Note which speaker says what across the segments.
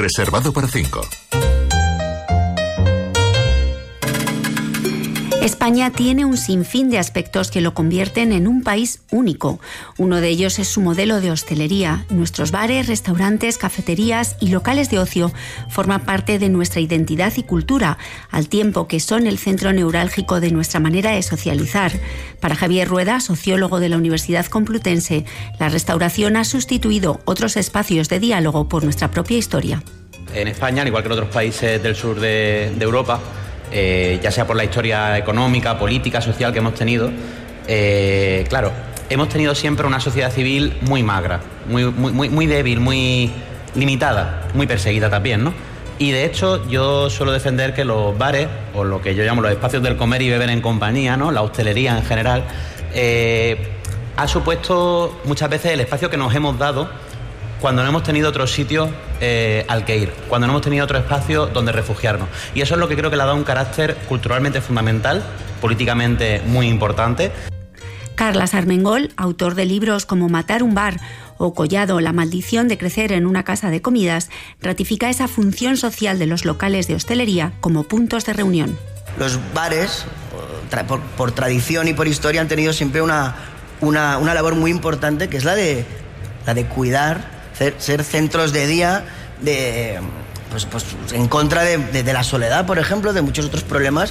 Speaker 1: Reservado para 5.
Speaker 2: España tiene un sinfín de aspectos que lo convierten en un país único. Uno de ellos es su modelo de hostelería. Nuestros bares, restaurantes, cafeterías y locales de ocio forman parte de nuestra identidad y cultura, al tiempo que son el centro neurálgico de nuestra manera de socializar. Para Javier Rueda, sociólogo de la Universidad Complutense, la restauración ha sustituido otros espacios de diálogo por nuestra propia historia.
Speaker 3: En España, al igual que en otros países del sur de Europa, ya sea por la historia económica, política, social que hemos tenido, claro, hemos tenido siempre una sociedad civil muy magra, muy débil, muy limitada, muy perseguida también, ¿no? Y de hecho yo suelo defender que los bares, o lo que yo llamo los espacios del comer y beber en compañía, ¿no?, la hostelería en general, ha supuesto muchas veces el espacio que nos hemos dado cuando no hemos tenido otro sitio al que ir, cuando no hemos tenido otro espacio donde refugiarnos. Y eso es lo que creo que le ha dado un carácter culturalmente fundamental, políticamente muy importante.
Speaker 2: Carlas Armengol, autor de libros como Matar un bar o Collado, la maldición de crecer en una casa de comidas, ratifica esa función social de los locales de hostelería como puntos de reunión.
Speaker 4: Los bares, por tradición y por historia, han tenido siempre una labor muy importante, que es la de cuidar, ser centros de día pues en contra de la soledad, por ejemplo, de muchos otros problemas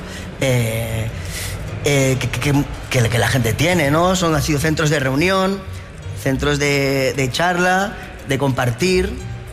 Speaker 4: que la gente tiene, ¿no? Han sido centros de reunión, centros de charla, de compartir,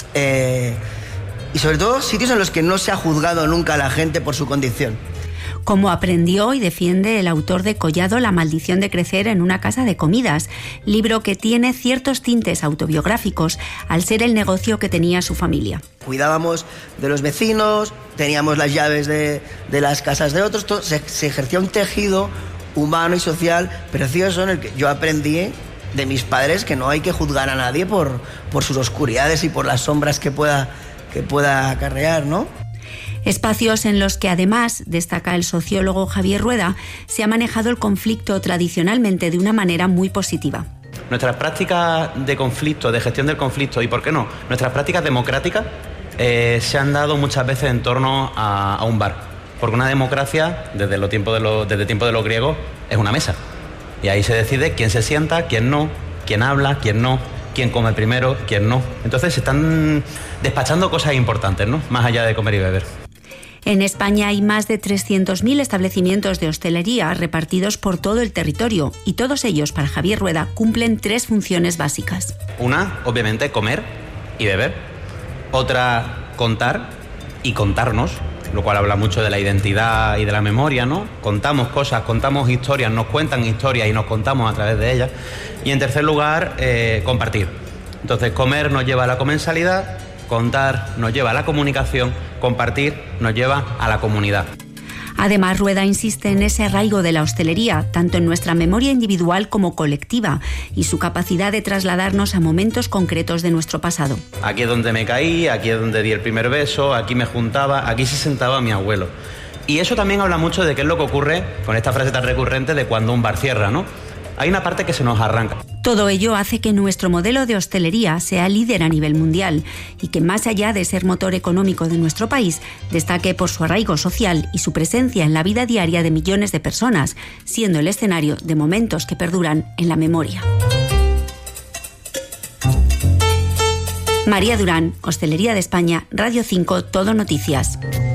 Speaker 4: y sobre todo sitios en los que no se ha juzgado nunca a la gente por su condición.
Speaker 2: Como aprendió y defiende el autor de Collado, la maldición de crecer en una casa de comidas, libro que tiene ciertos tintes autobiográficos al ser el negocio que tenía su familia.
Speaker 4: Cuidábamos de los vecinos, teníamos las llaves de las casas de otros, se ejercía un tejido humano y social precioso en el que yo aprendí de mis padres que no hay que juzgar a nadie por sus oscuridades y por las sombras que pueda acarrear, ¿no?
Speaker 2: Espacios en los que además, destaca el sociólogo Javier Rueda, se ha manejado el conflicto tradicionalmente de una manera muy positiva.
Speaker 3: Nuestras prácticas de conflicto, de gestión del conflicto y, ¿por qué no?, nuestras prácticas democráticas se han dado muchas veces en torno a un bar. Porque una democracia, desde el tiempo de los griegos, es una mesa. Y ahí se decide quién se sienta, quién no, quién habla, quién no, quién come primero, quién no. Entonces se están despachando cosas importantes, ¿no?, más allá de comer y beber.
Speaker 2: En España hay más de 300.000 establecimientos de hostelería repartidos por todo el territorio y todos ellos, para Javier Rueda, cumplen 3 funciones básicas.
Speaker 3: Una, obviamente, comer y beber. Otra, contar y contarnos, lo cual habla mucho de la identidad y de la memoria, ¿no? Contamos cosas, contamos historias, nos cuentan historias y nos contamos a través de ellas. Y en tercer lugar, compartir. Entonces, comer nos lleva a la comensalidad, contar nos lleva a la comunicación, compartir nos lleva a la comunidad.
Speaker 2: Además, Rueda insiste en ese arraigo de la hostelería, tanto en nuestra memoria individual como colectiva, y su capacidad de trasladarnos a momentos concretos de nuestro pasado.
Speaker 3: Aquí es donde me caí, aquí es donde di el primer beso, aquí me juntaba, aquí se sentaba mi abuelo. Y eso también habla mucho de qué es lo que ocurre con esta frase tan recurrente de cuando un bar cierra, ¿no? Hay una parte que se nos arranca.
Speaker 2: Todo ello hace que nuestro modelo de hostelería sea líder a nivel mundial y que, más allá de ser motor económico de nuestro país, destaque por su arraigo social y su presencia en la vida diaria de millones de personas, siendo el escenario de momentos que perduran en la memoria. María Durán, Hostelería de España, Radio 5, Todo Noticias.